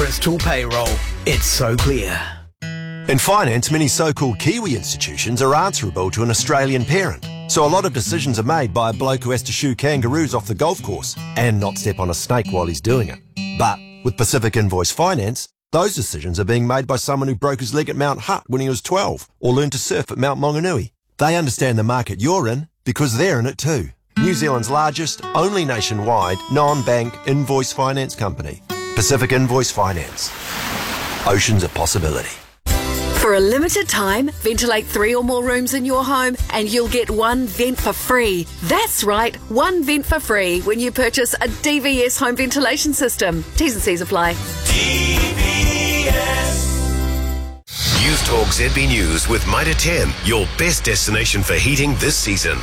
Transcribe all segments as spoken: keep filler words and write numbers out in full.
Bristol Payroll. It's so clear. In finance, many so-called Kiwi institutions are answerable to an Australian parent. So a lot of decisions are made by a bloke who has to shoo kangaroos off the golf course and not step on a snake while he's doing it. But with Pacific Invoice Finance, those decisions are being made by someone who broke his leg at Mount Hutt when he was twelve or learned to surf at Mount Maunganui. They understand the market you're in because they're in it too. New Zealand's largest, only nationwide, non-bank invoice finance company. Pacific Invoice Finance. Oceans of possibility. For a limited time, ventilate three or more rooms in your home and you'll get one vent for free. That's right, one vent for free when you purchase a D V S home ventilation system. T's and C's apply. D V S. News Talk Z B News with Mitre ten, your best destination for heating this season.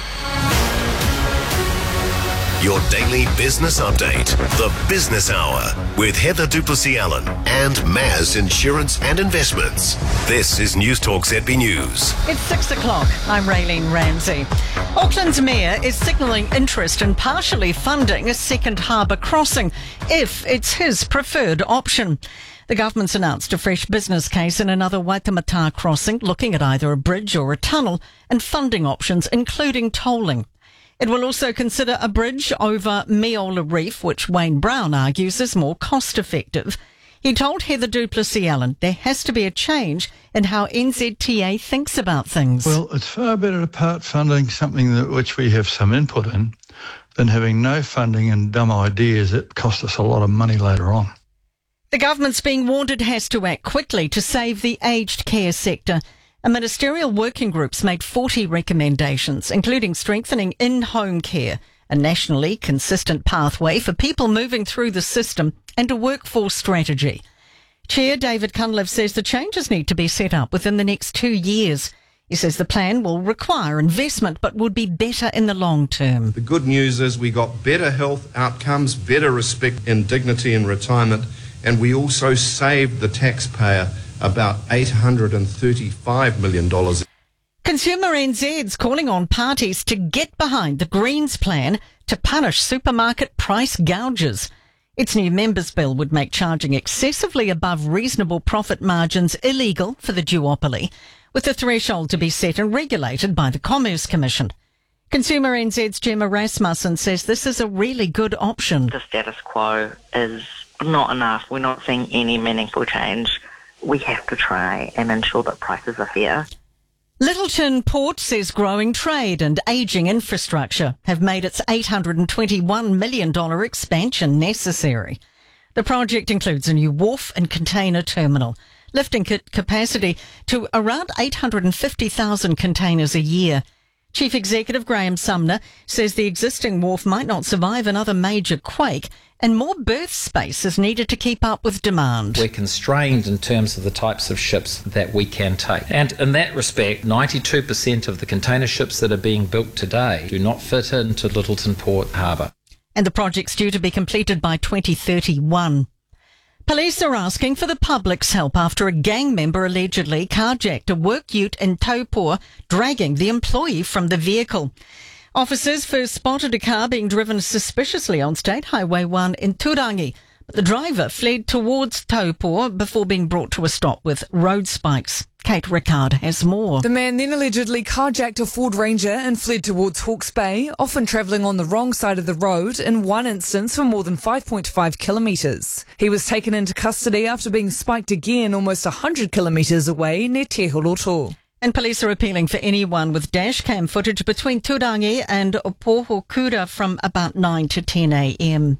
Your daily business update, the Business Hour, with Heather Duplessis-Allen and Maz Insurance and Investments. This is News Talk Z B News. It's six o'clock. I'm Raylene Ramsey. Auckland's mayor is signalling interest in partially funding a second harbour crossing if it's his preferred option. The government's announced a fresh business case in another Waitemata crossing, looking at either a bridge or a tunnel and funding options, including tolling. It will also consider a bridge over Meola Reef, which Wayne Brown argues is more cost-effective. He told Heather Duplessis-Allen there has to be a change in how N Z T A thinks about things. Well, it's far better to part funding something that which we have some input in than having no funding and dumb ideas that cost us a lot of money later on. The government's being warned it has to act quickly to save the aged care sector. A ministerial working group's made forty recommendations, including strengthening in-home care, a nationally consistent pathway for people moving through the system, and a workforce strategy. Chair David Cunliffe says the changes need to be set up within the next two years. He says the plan will require investment but would be better in the long term. The good news is we got better health outcomes, better respect and dignity in retirement, and we also saved the taxpayer about eight hundred thirty-five million dollars. Consumer N Z's calling on parties to get behind the Greens plan to punish supermarket price gouges. Its new members' bill would make charging excessively above reasonable profit margins illegal for the duopoly, with the threshold to be set and regulated by the Commerce Commission. Consumer N Z's Gemma Rasmussen says this is a really good option. The status quo is not enough. We're not seeing any meaningful change. We have to try and ensure that prices are fair. Lyttelton Port says growing trade and ageing infrastructure have made its eight hundred twenty-one million dollars expansion necessary. The project includes a new wharf and container terminal, lifting capacity to around eight hundred fifty thousand containers a year. Chief Executive Graham Sumner says the existing wharf might not survive another major quake and more berth space is needed to keep up with demand. We're constrained in terms of the types of ships that we can take. And in that respect, ninety-two percent of the container ships that are being built today do not fit into Lyttelton Port Harbour. And the project's due to be completed by twenty thirty-one. Police are asking for the public's help after a gang member allegedly carjacked a work ute in Taupua, dragging the employee from the vehicle. Officers first spotted a car being driven suspiciously on State Highway one in Turangi, but the driver fled towards Taupua before being brought to a stop with road spikes. Kate Rickard has more. The man then allegedly carjacked a Ford Ranger and fled towards Hawke's Bay, often travelling on the wrong side of the road, in one instance for more than five point five kilometres. He was taken into custody after being spiked again almost one hundred kilometres away near Te Horoto. And police are appealing for anyone with dash cam footage between Turangi and Opohokura from about nine to ten a.m.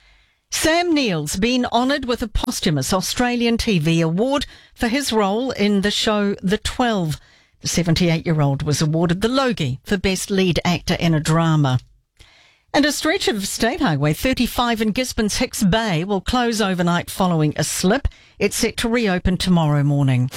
Sam Neill's been honoured with a posthumous Australian T V award for his role in the show The Twelve. The seventy-eight-year-old was awarded the Logie for Best Lead Actor in a Drama. And a stretch of State Highway thirty-five in Gisborne's Hicks Bay will close overnight following a slip. It's set to reopen tomorrow morning.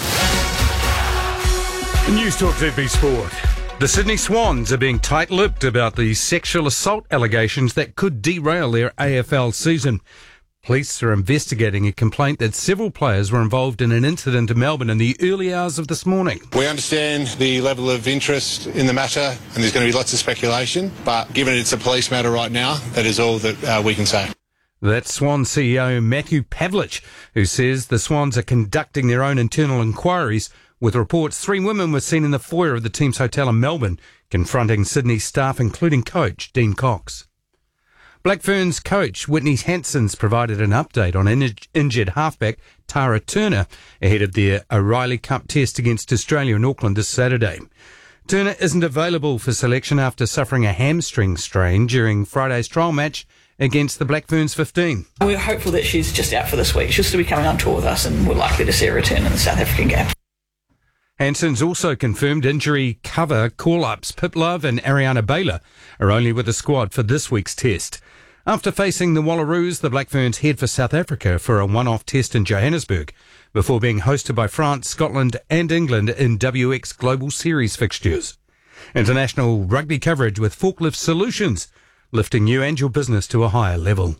News Talk Z B Sport. The Sydney Swans are being tight-lipped about the sexual assault allegations that could derail their A F L season. Police are investigating a complaint that several players were involved in an incident in Melbourne in the early hours of this morning. We understand the level of interest in the matter and there's going to be lots of speculation, but given it's a police matter right now, that is all that uh, we can say. That's Swan C E O Matthew Pavlich, who says the Swans are conducting their own internal inquiries, with reports three women were seen in the foyer of the team's hotel in Melbourne, confronting Sydney staff, including coach Dean Cox. Black Ferns coach Whitney Hanson's provided an update on in- injured halfback Tara Turner ahead of their O'Reilly Cup test against Australia in Auckland this Saturday. Turner isn't available for selection after suffering a hamstring strain during Friday's trial match against the Black Ferns fifteen. We're hopeful that she's just out for this week. She'll still be coming on tour with us, and we're likely to see her return in the South African game. Hanson's also confirmed injury cover call-ups Pip Love and Ariana Baylor are only with the squad for this week's test. After facing the Wallaroos, the Black Ferns head for South Africa for a one-off test in Johannesburg before being hosted by France, Scotland and England in W X Global Series fixtures. International rugby coverage with Forklift Solutions, lifting you and your business to a higher level.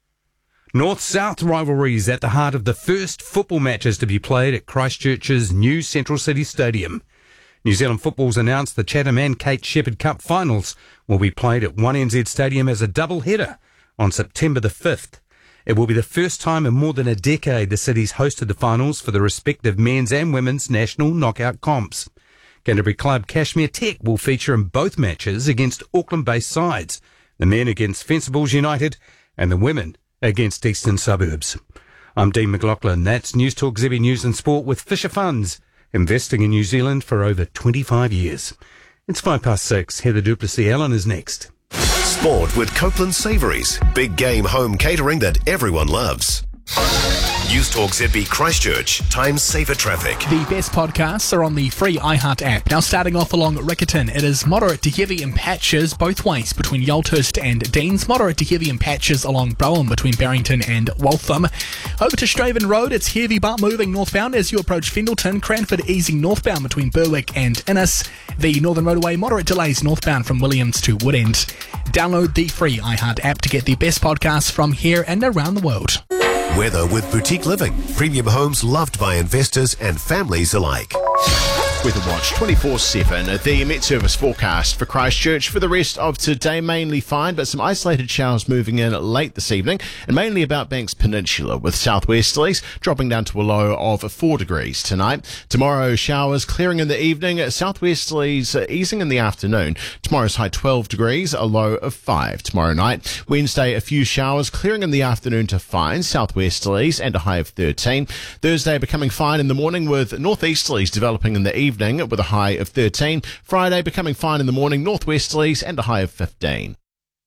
North-South rivalries at the heart of the first football matches to be played at Christchurch's new Central City Stadium. New Zealand Football's announced the Chatham and Kate Shepherd Cup finals will be played at one N Z Stadium as a double header on September the fifth. It will be the first time in more than a decade the city's hosted the finals for the respective men's and women's national knockout comps. Canterbury club Cashmere Tech will feature in both matches against Auckland-based sides, the men against Fencibles United and the women against Eastern Suburbs. I'm Dean McLaughlin. That's News Talk Z B News and Sport with Fisher Funds, investing in New Zealand for over twenty-five years. It's five past six. Heather Duplessis-Allen is next. Sport with Copeland Savouries. Big game home catering that everyone loves. News Talk Z B Christchurch. Time saver traffic. The best podcasts are on the free iHeart app. Now starting off along Riccarton, it is moderate to heavy in patches both ways between Yalthurst and Deans. Moderate to heavy in patches along Browan between Barrington and Waltham. Over to Straven Road, it's heavy but moving northbound as you approach Fendleton. Cranford easing northbound between Berwick and Innes. The Northern Motorway, moderate delays northbound from Williams to Woodend. Download the free iHeart app to get the best podcasts from here and around the world. Weather with Boutique Living. Premium homes loved by investors and families alike. Weather Watch twenty-four seven. The Met Service forecast for Christchurch for the rest of today mainly fine, but some isolated showers moving in late this evening, and mainly about Banks Peninsula with southwesterlies dropping down to a low of four degrees tonight. Tomorrow, showers clearing in the evening, southwesterlies easing in the afternoon. Tomorrow's high twelve degrees, a low of five tomorrow night. Wednesday, a few showers clearing in the afternoon to fine, southwesterlies and a high of thirteen. Thursday becoming fine in the morning with northeasterlies developing in the evening. Evening with a high of thirteen. Friday becoming fine in the morning, northwesterlies and a high of fifteen.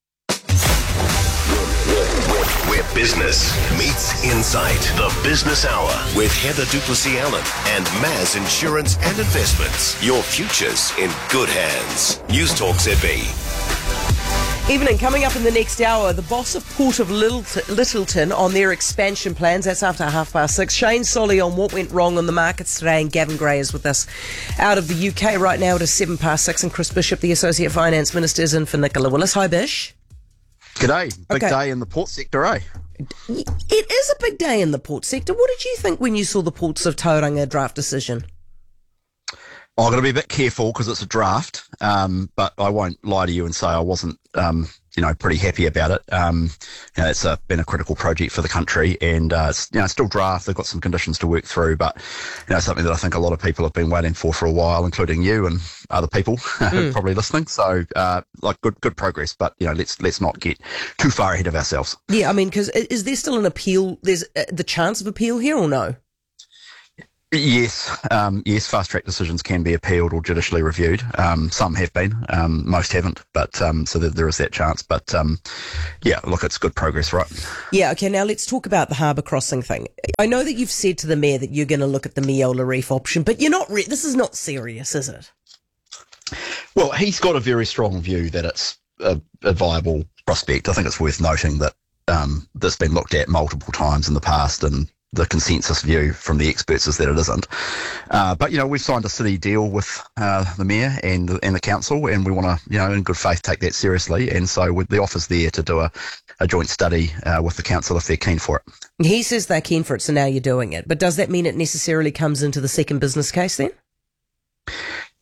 Where business meets insight. The Business Hour with Heather Duplessis-Allen and Maz Insurance and Investments. Your future's in good hands. News Talk Z B. Evening, coming up in the next hour, the boss of Port of Littleton on their expansion plans. That's after half past six. Shane Solly on what went wrong on the markets today, and Gavin Gray is with us out of the U K right now. It is seven past six, and Chris Bishop, the Associate Finance Minister, is in for Nicola Willis. Hi, Bish. G'day. Big Okay. day in the port sector, eh? It is a big day in the port sector. What did you think when you saw the Ports of Tauranga draft decision? Oh, I've got to be a bit careful because it's a draft, um, but I won't lie to you and say I wasn't, um, you know, pretty happy about it. Um, you know, it's a, been a critical project for the country, and uh, it's, you know, still draft. They've got some conditions to work through, but you know, something that I think a lot of people have been waiting for for a while, including you and other people mm. probably listening. So, uh, like, good good progress, but you know, let's let's not get too far ahead of ourselves. Yeah, I mean, because is there still an appeal? There's uh, the chance of appeal here, or no? Yes, um, yes, fast-track decisions can be appealed or judicially reviewed. Um, some have been, um, most haven't, but um, so there, there is that chance. But um, yeah, look, it's good progress, right? Yeah, okay, now let's talk about the harbour crossing thing. I know that you've said to the Mayor that you're going to look at the Meola Reef option, but you're not. Re- this is not serious, is it? Well, he's got a very strong view that it's a, a viable prospect. I think it's worth noting that um, this has been looked at multiple times in the past, and the consensus view from the experts is that it isn't. Uh, but, you know, we've signed a city deal with uh, the Mayor and the, and the Council, and we want to, you know, in good faith take that seriously. And so with the offer's there to do a, a joint study uh, with the Council if they're keen for it. He says they're keen for it, so now you're doing it. But does that mean it necessarily comes into the second business case then?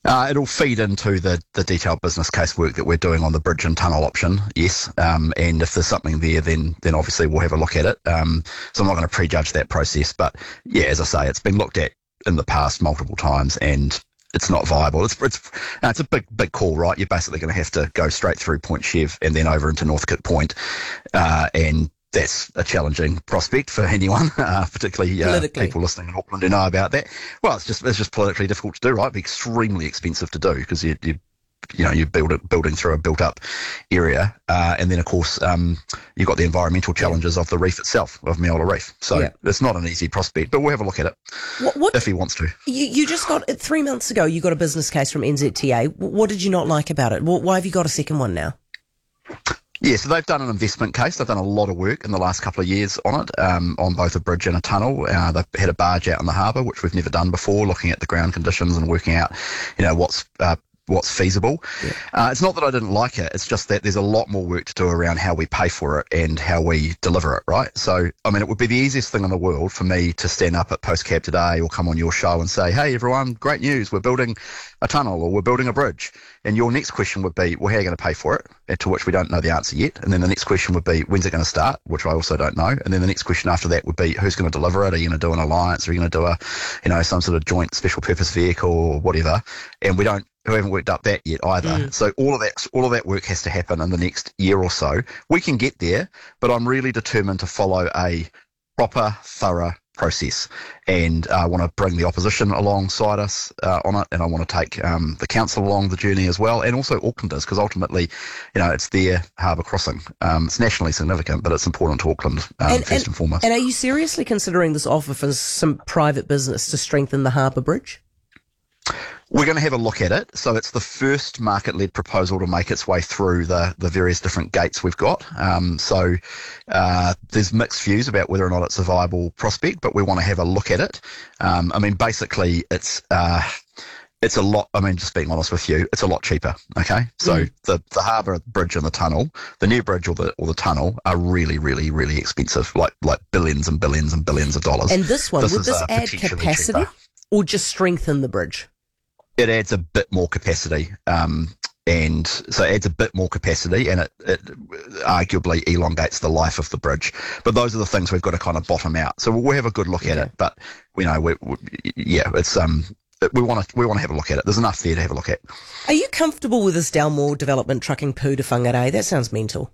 Uh, it'll feed into the, the detailed business case work that we're doing on the bridge and tunnel option, yes. Um, and if there's something there, then then obviously we'll have a look at it. Um, so I'm not going to prejudge that process. But, yeah, as I say, it's been looked at in the past multiple times, and it's not viable. It's it's uh, it's a big, big call, right? You're basically going to have to go straight through Point Chev and then over into Northcote Point, uh, and that's a challenging prospect for anyone, uh, particularly uh, people listening in Auckland who know about that. Well, it's just it's just politically difficult to do, right? It'd be extremely expensive to do because you, you you know you build it building through a built-up area, uh, and then of course um, you've got the environmental challenges of the reef itself, of Meola Reef. So yeah. It's not an easy prospect, but we'll have a look at it what, what, if he wants to. You, you just got three months ago. You got a business case from N Z T A. What did you not like about it? Why have you got a second one now? Yeah, so they've done an investment case. They've done a lot of work in the last couple of years on it, um, on both a bridge and a tunnel. Uh, they've had a barge out in the harbour, which we've never done before, looking at the ground conditions and working out, you know, what's uh, what's feasible. Yeah. Uh, it's not that I didn't like it. It's just that there's a lot more work to do around how we pay for it and how we deliver it, right? So, I mean, it would be the easiest thing in the world for me to stand up at Postcab today or come on your show and say, hey, everyone, great news. We're building a tunnel or we're building a bridge. And your next question would be, well, how are you going to pay for it? To which we don't know the answer yet. And then the next question would be, when's it going to start? Which I also don't know. And then the next question after that would be, who's going to deliver it? Are you going to do an alliance? Are you going to do a, you know, some sort of joint special purpose vehicle or whatever? And we don't, we haven't worked up that yet either. Mm. So all of that, all of that work has to happen in the next year or so. We can get there, but I'm really determined to follow a proper, thorough process, and I uh, want to bring the opposition alongside us uh, on it, and I want to take um, the council along the journey as well, and also Aucklanders, because ultimately, you know, it's their harbour crossing. Um, it's nationally significant, but it's important to Auckland um, and, first and, and foremost. And are you seriously considering this offer for some private business to strengthen the harbour bridge? We're going to have a look at it. So it's the first market-led proposal to make its way through the, the various different gates we've got. Um, so uh, there's mixed views about whether or not it's a viable prospect, but we want to have a look at it. Um, I mean, basically, it's uh, it's a lot. I mean, just being honest with you, it's a lot cheaper. Okay, so mm. the the harbour bridge and the tunnel, the new bridge or the or the tunnel are really, really, really expensive, like like billions and billions and billions of dollars. And this one, this would is, this uh, add capacity cheaper. Or just strengthen the bridge? It adds a bit more capacity, um, and so it adds a bit more capacity, and it, it arguably elongates the life of the bridge. But those are the things we've got to kind of bottom out. So we'll have a good look at it. But you know, we, we, yeah, it's um, we want to we want to have a look at it. There's enough there to have a look at. Are you comfortable with this Dalmore development trucking poo to Whangarei? That sounds mental.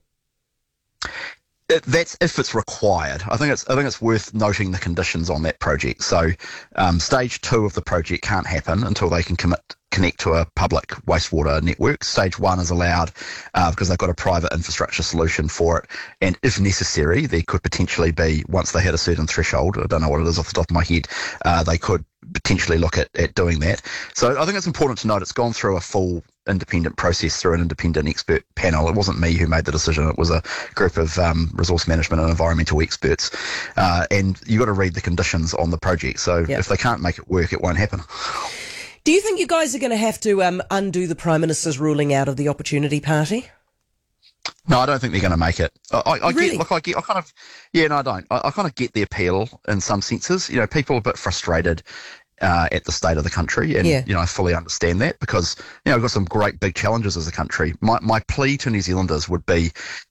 It, that's if it's required. I think it's I think it's worth noting the conditions on that project. So, um, stage two of the project can't happen until they can commit connect to a public wastewater network. Stage one is allowed uh, because they've got a private infrastructure solution for it, and if necessary, there could potentially be, once they hit a certain threshold, I don't know what it is off the top of my head, uh, they could potentially look at, at doing that. So I think it's important to note it's gone through a full independent process through an independent expert panel. It wasn't me who made the decision. It was a group of um, resource management and environmental experts. Uh, and you've got to read the conditions on the project. So yep. if they can't make it work, it won't happen. Do you think you guys are going to have to um, undo the Prime Minister's ruling out of the Opportunity Party? No, I don't think they're going to make it. I, I really? get, look, I get, I kind of, yeah, no, I don't. I, I kind of get the appeal in some senses. You know, people are a bit frustrated uh, at the state of the country, and yeah. you know, I fully understand that because you know, we've got some great big challenges as a country. My my plea to New Zealanders would be,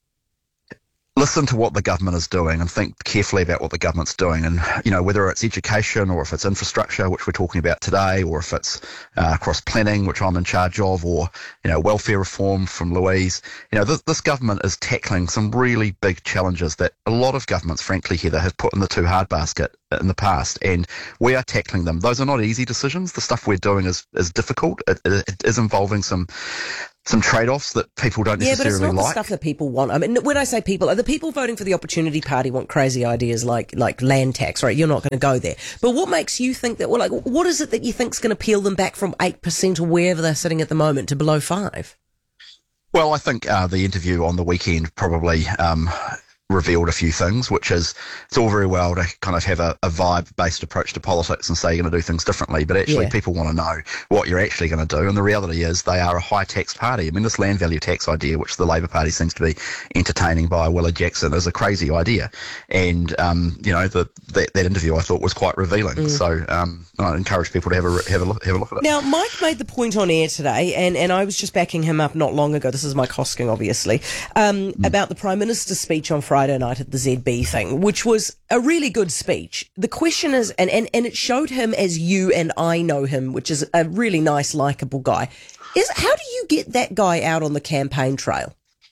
listen to what the government is doing and think carefully about what the government's doing. And, you know, whether it's education or if it's infrastructure, which we're talking about today, or if it's uh, cross planning, which I'm in charge of, or, you know, welfare reform from Louise, you know, this, this government is tackling some really big challenges that a lot of governments, frankly, Heather, have put in the too hard basket in the past. And we are tackling them. Those are not easy decisions. The stuff we're doing is, is difficult. It, it, it is involving some some trade-offs that people don't necessarily like. Yeah, but it's not like. the stuff that people want. I mean, when I say people, the people voting for the Opportunity Party want crazy ideas like like land tax, right? You're not going to go there. But what makes you think that, well, like, what is it that you think is going to peel them back from eight percent or wherever they're sitting at the moment to below five? Well, I think uh, the interview on the weekend probably um, revealed a few things, which is it's all very well to kind of have a, a vibe-based approach to politics and say you're going to do things differently, but actually Yeah. people want to know what you're actually going to do. And the reality is they are a high-tax party. I mean, this land value tax idea, which the Labor Party seems to be entertaining by Willard Jackson, is a crazy idea. And, um, you know, the, that, that interview I thought was quite revealing. Mm. So um, I encourage people to have a, have, a look, have a look at it. Now, Mike made the point on air today, and, and I was just backing him up not long ago. This is Mike Hosking, obviously, um, Mm. about the Prime Minister's speech on Friday night at the Z B thing, which was a really good speech. The question is, and, and, and it showed him as you and I know him, which is a really nice, likeable guy. Is how do you get that guy out on the campaign trail?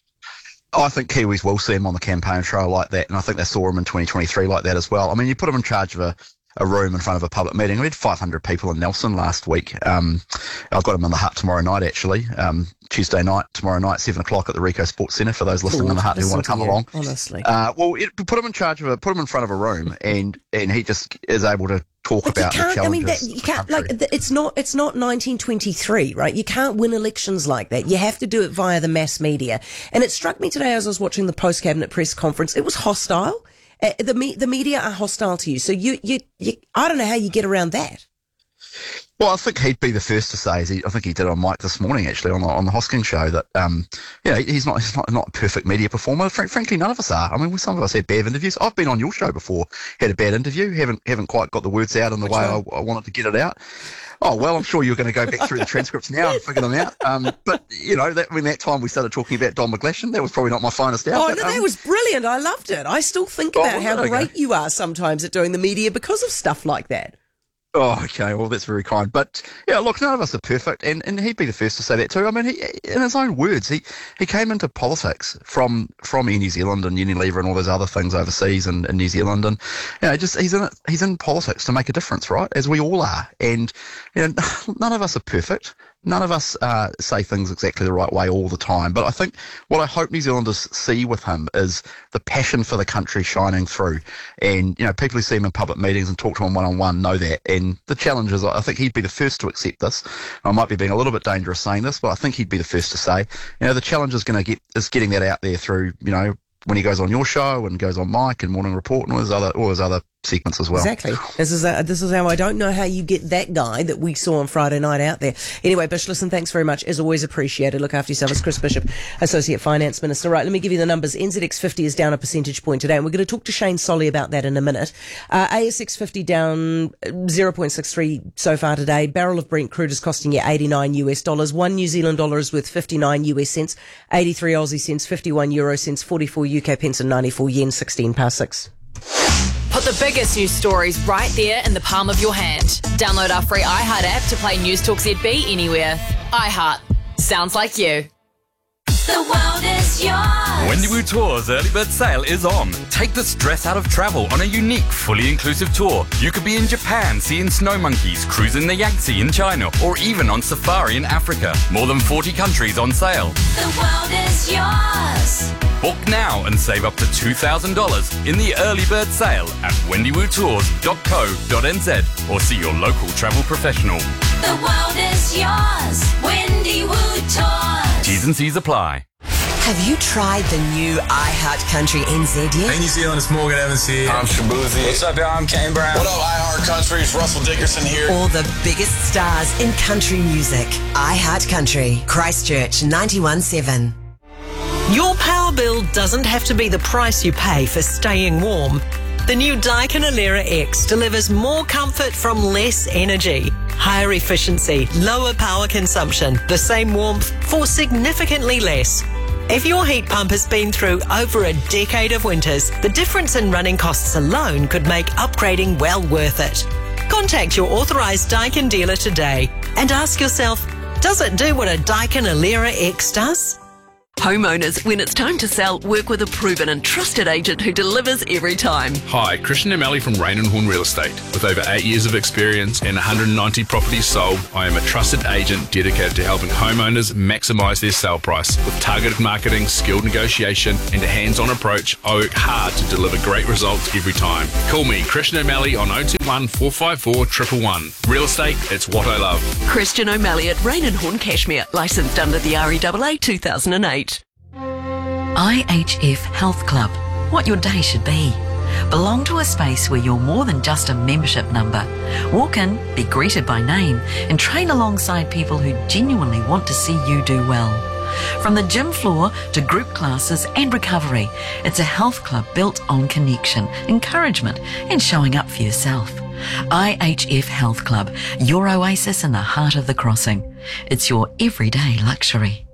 I think Kiwis will see him on the campaign trail like that, and I think they saw him in twenty twenty-three like that as well. I mean, you put him in charge of a, a room in front of a public meeting. We had five hundred people in Nelson last week. Um, I've got him in the hut tomorrow night, actually. Um, Tuesday night, tomorrow night, seven o'clock at the Ricoh Sports Centre for those listening Lord, in the hut who listen want to come to you, along. honestly. Uh, well, it, put him in charge of a, put him in front of a room, and, and he just is able to talk But you about the can't. I mean, challenges. that, you can't. Like, th- it's not. It's not nineteen twenty-three, right? You can't win elections like that. You have to do it via the mass media. And it struck me today as I was watching the post cabinet press conference. It was hostile. Uh, the me- the media are hostile to you. So you, you, you. I don't know how you get around that. Well, I think he'd be the first to say, as he, I think he did on Mike this morning, actually, on the, on the Hosking show, that, um, you know, he's not, he's not, not a perfect media performer. Frank, frankly, none of us are. I mean, some of us had bad interviews. I've been on your show before, had a bad interview, haven't, haven't quite got the words out in the Which way I, one? I wanted to get it out. Oh, well, I'm sure you're going to go back through the transcripts now and figure them out. Um, but, you know, that, when that time we started talking about Don McGlashan, that was probably not my finest hour. Oh, but, no, um, that was brilliant. I loved it. I still think Oh, about was how it? Okay. great you are sometimes at doing the media because of stuff like that. Oh, okay. Well, that's very kind. But, yeah, look, none of us are perfect, and, and he'd be the first to say that too. I mean, he, in his own words, he, he came into politics from from Air New Zealand and Unilever and all those other things overseas in, in New Zealand, and, you know, just he's in it, he's in politics to make a difference, right, as we all are. And, you know, none of us are perfect. None of us uh, say things exactly the right way all the time. But I think what I hope New Zealanders see with him is the passion for the country shining through. And, you know, people who see him in public meetings and talk to him one-on-one know that. And the challenge is, I think he'd be the first to accept this. I might be being a little bit dangerous saying this, but I think he'd be the first to say, you know, the challenge is going to get is getting that out there through, you know, when he goes on your show and goes on Mike and Morning Report and all his other all his other segments as well. Exactly. This is uh, this is how I don't know how you get that guy that we saw on Friday night out there. Anyway, Bish, listen, thanks very much. As always, appreciated. Look after yourself. It's Chris Bishop, Associate Finance Minister. Right, let me give you the numbers. N Z X fifty is down a percentage point today, and we're going to talk to Shane Solly about that in a minute. Uh, A S X fifty down zero point six three so far today. Barrel of Brent crude is costing you eighty-nine US dollars. One New Zealand dollar is worth fifty-nine US cents, eighty-three Aussie cents, fifty-one euro cents, forty-four U K pence, and ninety-four yen, sixteen past six. Put the biggest news stories right there in the palm of your hand. Download our free iHeart app to play News Talk Z B anywhere. iHeart. Sounds like you. The world is yours. Wendiwoo Tours early bird sale is on. Take the stress out of travel on a unique, fully inclusive tour. You could be in Japan seeing snow monkeys, cruising the Yangtze in China, or even on safari in Africa. More than forty countries on sale. The world is yours. Book now and save up to two thousand dollars in the early bird sale at wendiwoo tours dot co dot n z or see your local travel professional. The world is yours. Wendiwoo Tours. T's and C's apply. Have you tried the new iHeart Country N Z yet? Hey New Zealand, it's Morgan Evans here. I'm Shabuzi. What's up, y'all? I'm Kane Brown. What up, iHeart Country? It's Russell Dickerson here. All the biggest stars in country music. iHeart Country, Christchurch ninety-one point seven. Your power bill doesn't have to be the price you pay for staying warm. The new Daikin Alera X delivers more comfort from less energy, higher efficiency, lower power consumption, the same warmth for significantly less. If your heat pump has been through over a decade of winters, the difference in running costs alone could make upgrading well worth it. Contact your authorised Daikin dealer today and ask yourself, does it do what a Daikin Alera X does? Homeowners, when it's time to sell, work with a proven and trusted agent who delivers every time. Hi, Christian O'Malley from Rain and Horn Real Estate. With over eight years of experience and one hundred ninety properties sold, I am a trusted agent dedicated to helping homeowners maximise their sale price. With targeted marketing, skilled negotiation and a hands-on approach, I work hard to deliver great results every time. Call me, Christian O'Malley, on oh two one, four five four, one one one. Real estate, it's what I love. Christian O'Malley at Rain and Horn Cashmere, licensed under the R E A A two thousand eight. I H F Health Club. what your day should be. Belong to a space where you're more than just a membership number. Walk in, be greeted by name, and train alongside people who genuinely want to see you do well. From the gym floor to group classes and recovery, it's a health club built on connection, encouragement, and showing up for yourself. I H F Health Club, your oasis in the heart of the crossing. It's your everyday luxury.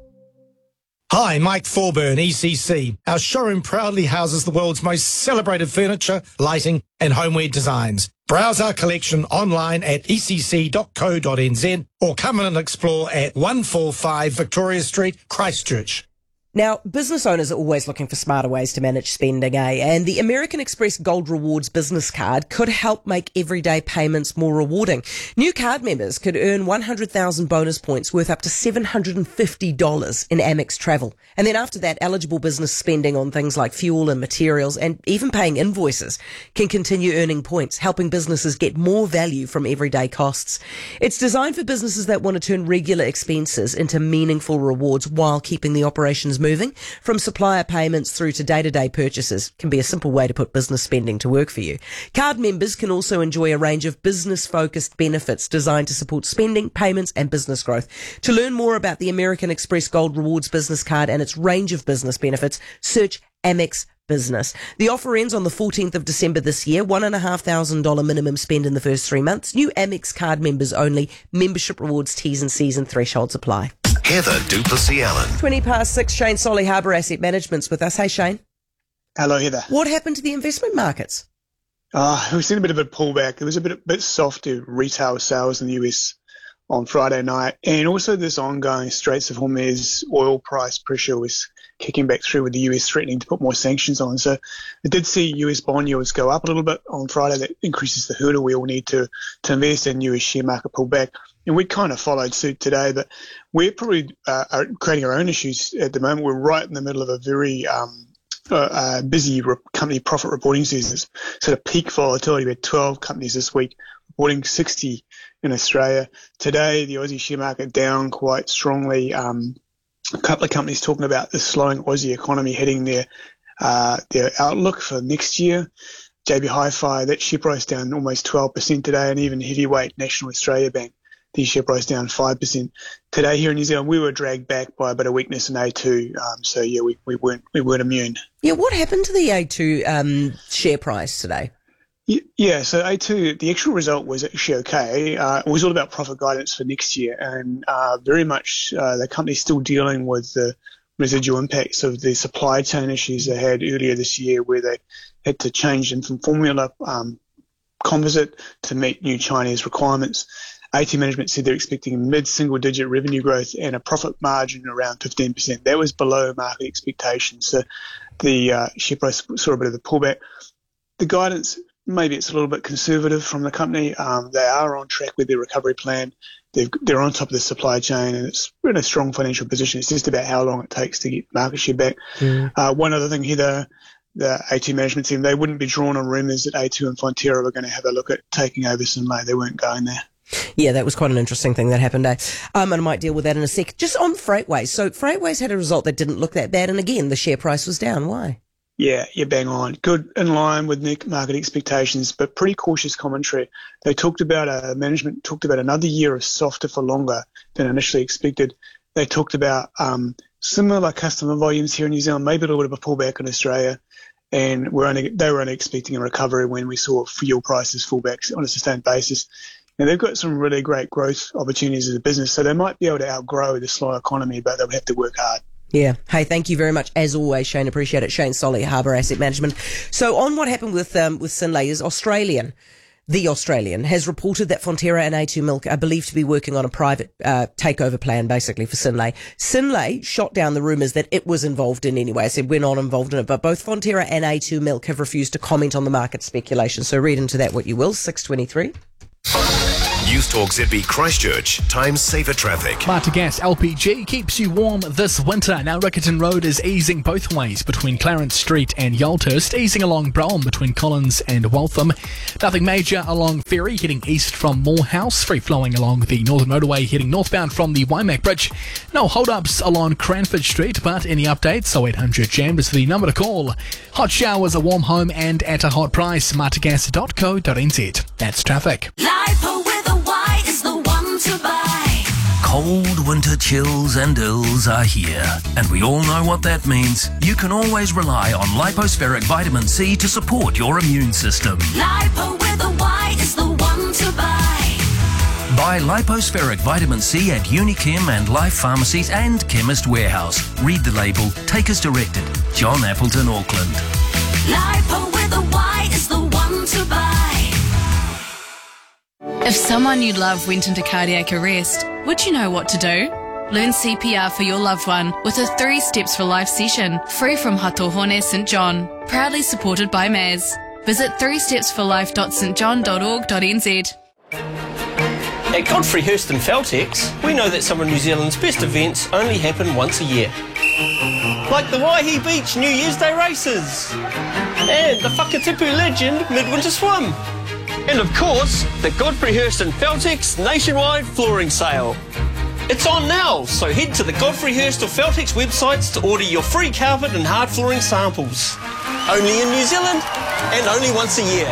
Hi, Mike Forburn, E C C. Our showroom proudly houses the world's most celebrated furniture, lighting and homeware designs. Browse our collection online at e c c dot co dot n z or come in and explore at one forty-five Victoria Street, Christchurch. Now, business owners are always looking for smarter ways to manage spending, eh? And the American Express Gold Rewards business card could help make everyday payments more rewarding. New card members could earn one hundred thousand bonus points worth up to seven hundred fifty dollars in Amex travel. And then after that, eligible business spending on things like fuel and materials and even paying invoices can continue earning points, helping businesses get more value from everyday costs. It's designed for businesses that want to turn regular expenses into meaningful rewards while keeping the operations moving. Moving from supplier payments through to day-to-day purchases can be a simple way to put business spending to work for you. Card members can also enjoy a range of business-focused benefits designed to support spending, payments and business growth. To learn more about the American Express Gold Rewards business card and its range of business benefits, search Amex Business. The offer ends on the fourteenth of December this year. One and a half thousand dollar minimum spend in the first three months. New Amex card members only. Membership rewards, T's and C's and thresholds apply. Heather Duplessis Allen. twenty past six, Shane Solly, Harbour Asset Management's with us. Hey, Shane. Hello, Heather. What happened to the investment markets? Uh, we've seen a bit of a pullback. There was a bit, a bit softer retail sales in the U S on Friday night. And also this ongoing Straits of Hormuz oil price pressure was kicking back through with the U S threatening to put more sanctions on. So it did see U S bond yields go up a little bit on Friday. That increases the hurdle we all need to, to invest in. U S share market pull back. And we kind of followed suit today, but we're probably uh, are creating our own issues at the moment. We're right in the middle of a very um, uh, uh, busy re- company profit reporting season. Sort of peak volatility. We had twelve companies this week reporting, sixty in Australia. Today, the Aussie share market down quite strongly. Um, a couple of companies talking about the slowing Aussie economy hitting their uh, their outlook for next year. J B Hi-Fi, that share price down almost twelve percent today, and even heavyweight National Australia Bank, the share price down five percent. Today here in New Zealand, we were dragged back by a bit of weakness in A two. Um, so, yeah, we, we weren't we weren't immune. Yeah, what happened to the A two um, share price today? Yeah, so A two, the actual result was actually okay. Uh, it was all about profit guidance for next year, and uh, very much uh, the company's still dealing with the residual impacts of the supply chain issues they had earlier this year, where they had to change infant formula um, composite to meet new Chinese requirements. A two management said they're expecting mid-single-digit revenue growth and a profit margin around fifteen percent. That was below market expectations. So the uh, share price saw a bit of the pullback. The guidance, maybe it's a little bit conservative from the company. Um, they are on track with their recovery plan. They've, they're on top of the supply chain, and it's in a strong financial position. It's just about how long it takes to get market share back. Mm. Uh, one other thing, Heather, the A two management team, they wouldn't be drawn on rumours that A two and Fonterra were going to have a look at taking over Synlait. They weren't going there. Yeah, that was quite an interesting thing that happened. Eh? Um, and I might deal with that in a sec. Just on Freightways. So Freightways had a result that didn't look that bad, and again, the share price was down. Why? Yeah, you're bang on. Good, in line with market expectations, but pretty cautious commentary. They talked about, uh, management talked about another year of softer for longer than initially expected. They talked about um, similar customer volumes here in New Zealand, maybe a little bit of a pullback in Australia, and we're only, they were only expecting a recovery when we saw fuel prices fall back on a sustained basis. Now, they've got some really great growth opportunities as a business, so they might be able to outgrow the slow economy, but they'll have to work hard. Yeah. Hey, thank you very much. As always, Shane, appreciate it. Shane Solly, Harbour Asset Management. So on what happened with um, with Synlait is Australian, the Australian, has reported that Fonterra and A two Milk are believed to be working on a private uh, takeover plan, basically, for Synlait. Synlait shot down the rumours that it was involved in anyway. I said we're not involved in it, but both Fonterra and A two Milk have refused to comment on the market speculation. So read into that what you will. six twenty-three. News Talk Z B Christchurch, time saver traffic. Marta Gas L P G keeps you warm this winter. Now Riccarton Road is easing both ways between Clarence Street and Yalthurst, easing along Brown between Collins and Waltham. Nothing major along Ferry heading east from Morehouse, free flowing along the Northern Motorway heading northbound from the Waimak Bridge. No hold-ups along Cranford Street, but any updates, oh eight hundred jammed is the number to call. Hot showers, a warm home and at a hot price. martagas dot co dot n z. That's traffic. Lipo with a Y is the one to buy. Cold winter chills and ills are here, and we all know what that means. You can always rely on Lipospheric Vitamin C to support your immune system. Lipo with a Y is the one to buy. Buy Lipospheric Vitamin C at Unichem and Life Pharmacies and Chemist Warehouse. Read the label. Take as directed. John Appleton, Auckland. Lipo with a Y is the one to buy. If someone you love went into cardiac arrest, would you know what to do? Learn C P R for your loved one with a Three Steps for Life session, free from Hatohone St John. Proudly supported by M A S. Visit three steps for life dot st john dot org dot n z. At Godfrey Hirst and Feltex, we know that some of New Zealand's best events only happen once a year. Like the Waihi Beach New Year's Day races, and the Whakatipu Legend Midwinter Swim. And of course, the Godfrey Hirst and Feltex nationwide flooring sale. It's on now, so head to the Godfrey Hirst or Feltex websites to order your free carpet and hard flooring samples. Only in New Zealand, and only once a year.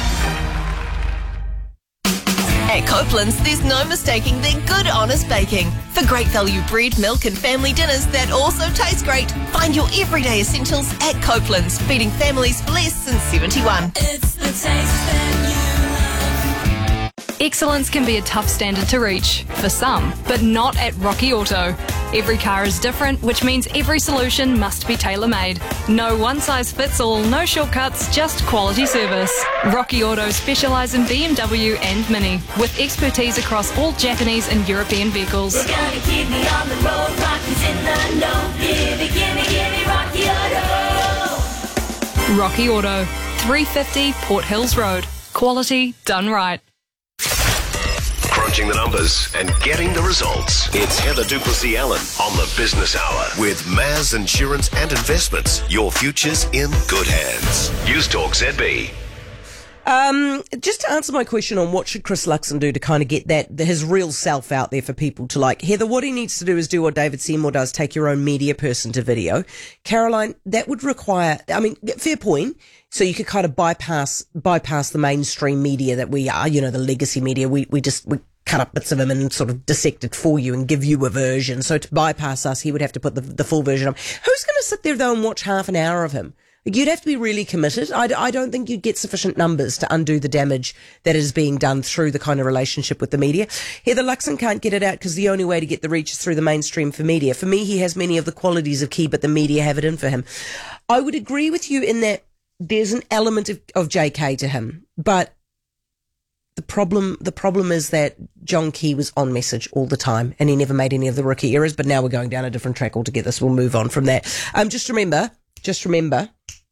At Copeland's, there's no mistaking their good, honest baking. For great value bread, milk and family dinners that also taste great, find your everyday essentials at Copeland's, feeding families for less than seventy-one. It's the taste that you Excellence can be a tough standard to reach, for some, but not at Rocky Auto. Every car is different, which means every solution must be tailor-made. No one-size-fits-all, no shortcuts, just quality service. Rocky Auto specialise in B M W and Mini, with expertise across all Japanese and European vehicles. We're gonna keep me on the road, Rocky's in the know. Gimme, gimme, gimme Rocky Auto. Rocky Auto, three fifty Port Hills Road. Quality done right. Crunching the numbers and getting the results. It's Heather Duplessis Allen on the Business Hour with Maz Insurance and Investments. Your future's in good hands. News Talk Z B. Um, just to answer my question on what should Chris Luxon do to kind of get that his real self out there for people to like. Heather, what he needs to do is do what David Seymour does, take your own media person to video. Caroline, that would require, I mean, fair point. So you could kind of bypass bypass the mainstream media that we are, you know, the legacy media. We we just we cut up bits of him and sort of dissect it for you and give you a version. So to bypass us, he would have to put the the full version up. Who's going to sit there though and watch half an hour of him? You'd have to be really committed. I, I don't think you'd get sufficient numbers to undo the damage that is being done through the kind of relationship with the media. Heather Luxon can't get it out because the only way to get the reach is through the mainstream for media. For me, he has many of the qualities of Key, but the media have it in for him. I would agree with you in that there's an element of, of J K to him, but the problem the problem is that John Key was on message all the time and he never made any of the rookie errors, but now we're going down a different track altogether, so we'll move on from that. Um, just remember, just remember,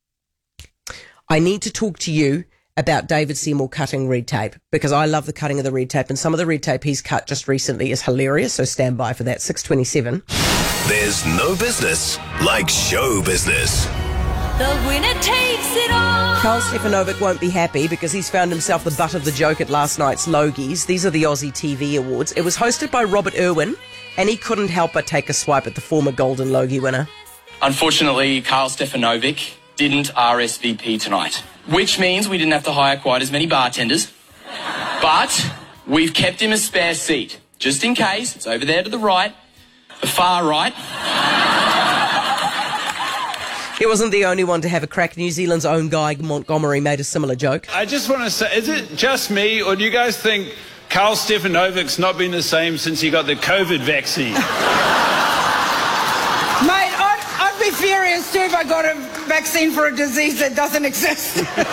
I need to talk to you about David Seymour cutting red tape because I love the cutting of the red tape and some of the red tape he's cut just recently is hilarious, so stand by for that. six twenty-seven. There's no business like show business. The winner takes it all. Carl Stefanovic won't be happy because he's found himself the butt of the joke at last night's Logies. These are the Aussie T V Awards. It was hosted by Robert Irwin, and he couldn't help but take a swipe at the former Golden Logie winner. Unfortunately, Carl Stefanovic didn't R S V P tonight, which means we didn't have to hire quite as many bartenders. But we've kept him a spare seat, just in case. It's over there to the right, the far right. He wasn't the only one to have a crack. New Zealand's own Guy Montgomery made a similar joke. I just want to say, is it just me, or do you guys think Carl Stefanovic's not been the same since he got the COVID vaccine? Mate, I'd, I'd be furious too if I got a vaccine for a disease that doesn't exist.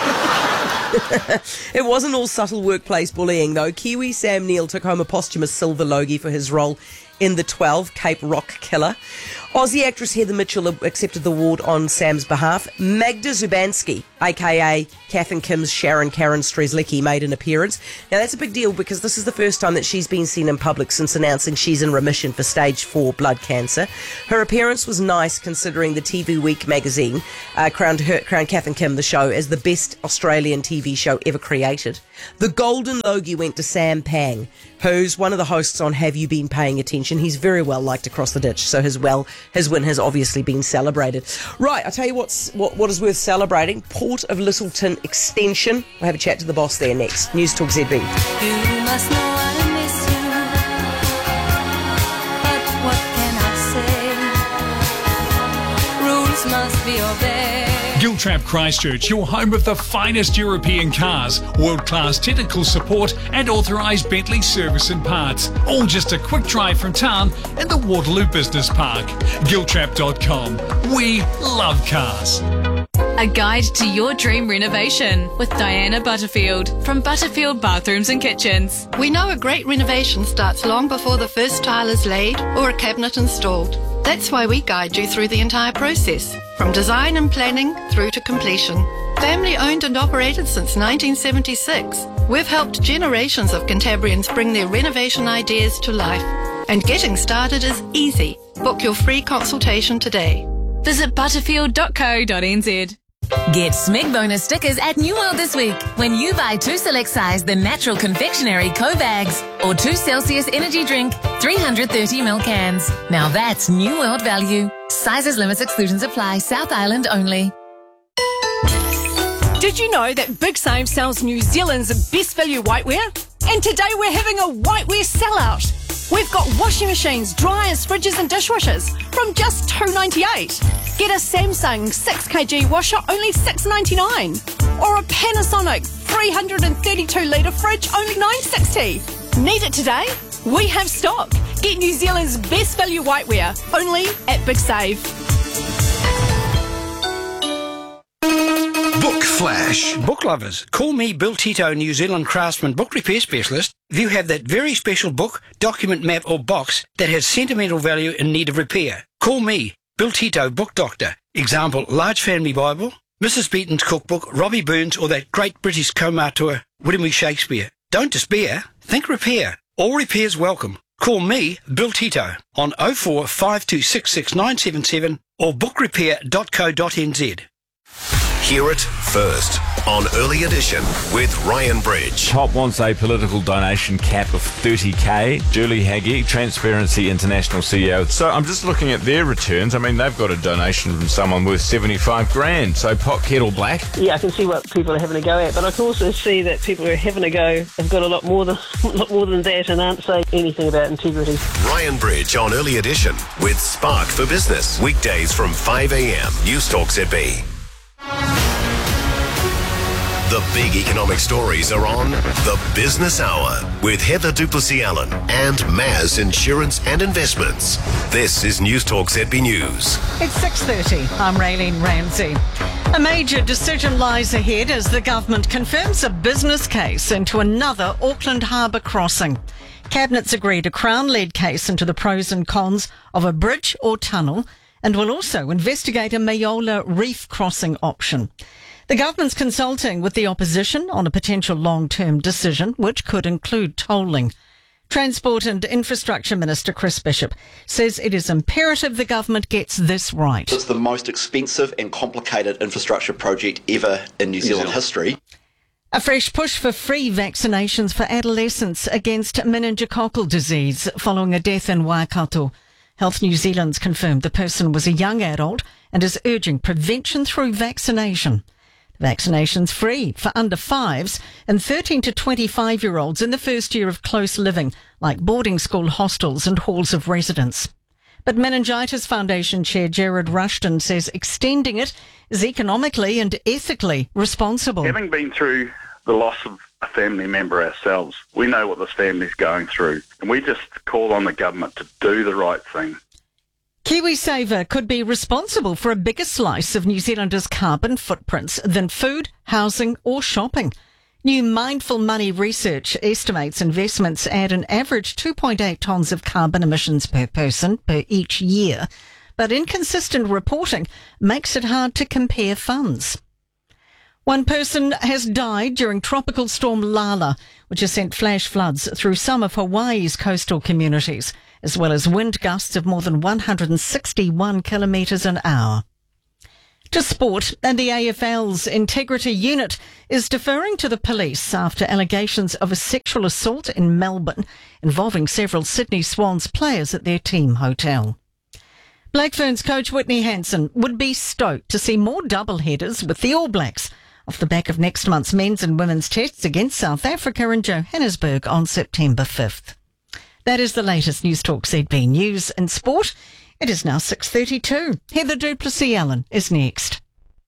It wasn't all subtle workplace bullying, though. Kiwi Sam Neill took home a posthumous silver Logie for his role in the twelve, Cape Rock Killer. Aussie actress Heather Mitchell accepted the award on Sam's behalf. Magda Zubanski, a k a. Kath and Kim's Sharon Karen Strzelecki, made an appearance. Now, that's a big deal because this is the first time that she's been seen in public since announcing she's in remission for stage four blood cancer. Her appearance was nice considering the T V Week magazine uh, crowned, her, crowned Kath and Kim, the show, as the best Australian T V show ever created. The Golden Logie went to Sam Pang, who's one of the hosts on Have You Been Paying Attention? He's very well liked across the ditch, so his well, his win has obviously been celebrated. Right, I'll tell you what's what, what is worth celebrating. Port of Littleton Extension. We'll have a chat to the boss there next. News Talk Z B. You must know I miss you, but what can I say? Rules must be obeyed. Giltrap Christchurch, your home of the finest European cars, world-class technical support and authorised Bentley service and parts. All just a quick drive from town in the Waterloo Business Park. Giltrap dot com. We love cars. A guide to your dream renovation with Diana Butterfield from Butterfield Bathrooms and Kitchens. We know a great renovation starts long before the first tile is laid or a cabinet installed. That's why we guide you through the entire process, from design and planning through to completion. Family owned and operated since nineteen seventy-six, we've helped generations of Cantabrians bring their renovation ideas to life. And getting started is easy. Book your free consultation today. Visit butterfield dot co dot n z. Get Smeg bonus stickers at New World this week when you buy two select size The Natural Confectionery Co bags or two Celsius Energy Drink three hundred thirty milliliter cans. Now that's New World value. Sizes, limits, exclusions apply. South Island only. Did you know that Big Save sells New Zealand's best value whiteware? And today we're having a whiteware sellout. We've got washing machines, dryers, fridges and dishwashers from just two dollars ninety-eight. Get a Samsung six kilogram washer, only six dollars ninety-nine. Or a Panasonic three hundred thirty-two litre fridge, only nine dollars sixty. Need it today? We have stock. Get New Zealand's best value whiteware, only at Big Save. Book Flash. Book lovers, call me Bill Tito, New Zealand Craftsman Book Repair Specialist. If you have that very special book, document, map or box that has sentimental value in need of repair, call me, Bill Tito, Book Doctor. Example, Large Family Bible, Missus Beaton's Cookbook, Robbie Burns or that great British co-auteur, William E. Shakespeare. Don't despair, think repair. All repairs welcome. Call me, Bill Tito, on oh four five two six six nine seven seven or book repair dot co dot n z. Hear it first on Early Edition with Ryan Bridge. Top wants a political donation cap of thirty K. Julie Haggie, Transparency International C E O. So I'm just looking at their returns. I mean, they've got a donation from someone worth seventy-five grand. So pot, kettle black. Yeah, I can see what people are having a go at, but I can also see that people who are having a go have got a lot more than a lot more than that and aren't saying anything about integrity. Ryan Bridge on Early Edition with Spark for Business. Weekdays from five a.m. News Talk Z B. The big economic stories are on The Business Hour with Heather Duplessis-Allen and Maz Insurance and Investments. This is News Talk Z B News. It's six thirty. I'm Raylene Ramsey. A major decision lies ahead as the government confirms a business case into another Auckland Harbour crossing. Cabinet's agreed a Crown-led case into the pros and cons of a bridge or tunnel and will also investigate a Mayola reef crossing option. The government's consulting with the opposition on a potential long-term decision, which could include tolling. Transport and Infrastructure Minister Chris Bishop says it is imperative the government gets this right. It's the most expensive and complicated infrastructure project ever in New Zealand history. A fresh push for free vaccinations for adolescents against meningococcal disease following a death in Waikato. Health New Zealand's confirmed the person was a young adult and is urging prevention through vaccination. The vaccination's free for under fives and thirteen to twenty-five-year-olds in the first year of close living, like boarding school hostels and halls of residence. But Meningitis Foundation Chair Gerard Rushton says extending it is economically and ethically responsible. Having been through the loss of a family member ourselves, we know what this family's going through, and we just call on the government to do the right thing. KiwiSaver could be responsible for a bigger slice of New Zealanders' carbon footprints than food, housing or shopping. New Mindful Money research estimates investments add an average two point eight tonnes of carbon emissions per person per each year, but inconsistent reporting makes it hard to compare funds. One person has died during Tropical Storm Lala, which has sent flash floods through some of Hawaii's coastal communities, as well as wind gusts of more than one hundred sixty-one kilometres an hour. To sport, and the A F L's Integrity Unit is deferring to the police after allegations of a sexual assault in Melbourne involving several Sydney Swans players at their team hotel. Black Ferns coach Whitney Hansen would be stoked to see more doubleheaders with the All Blacks off the back of next month's men's and women's tests against South Africa in Johannesburg on September fifth. That is the latest News Talk Z B News and Sport. It is now six thirty-two. Heather Duplessis-Allen is next.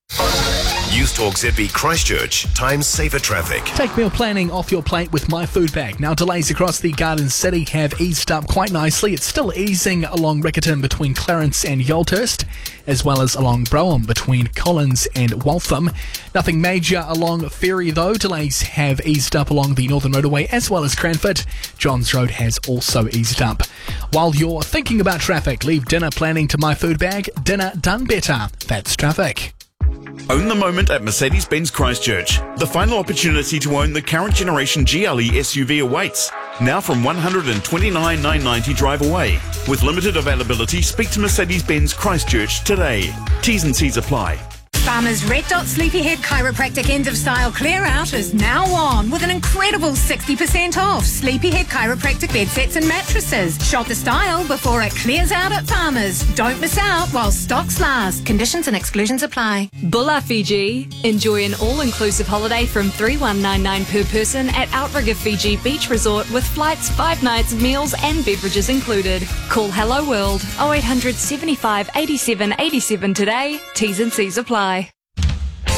News Talk Z B Christchurch, time saver traffic. Take meal planning off your plate with My Food Bag. Now, delays across the Garden City have eased up quite nicely. It's still easing along Riccarton between Clarence and Yolthurst, as well as along Brougham between Collins and Waltham. Nothing major along Ferry, though. Delays have eased up along the Northern Motorway as well as Cranford. Johns Road has also eased up. While you're thinking about traffic, leave dinner planning to My Food Bag. Dinner done better. That's traffic. Own the moment at Mercedes-Benz Christchurch. The final opportunity to own the current generation G L E S U V awaits. Now from one hundred twenty-nine thousand nine hundred ninety drive away. With limited availability, speak to Mercedes-Benz Christchurch today. T's and C's apply. Farmers Red Dot Sleepyhead Chiropractic End of Style Clear Out is now on with an incredible sixty percent off Sleepyhead Chiropractic bed sets and mattresses. Shop the style before it clears out at Farmers. Don't miss out while stocks last. Conditions and exclusions apply. Bulla Fiji. Enjoy an all-inclusive holiday from three thousand one hundred ninety-nine per person at Outrigger Fiji Beach Resort with flights, five nights, meals and beverages included. Call Hello World oh eight hundred seventy-five eighty-seven eighty-seven today. T's and C's apply.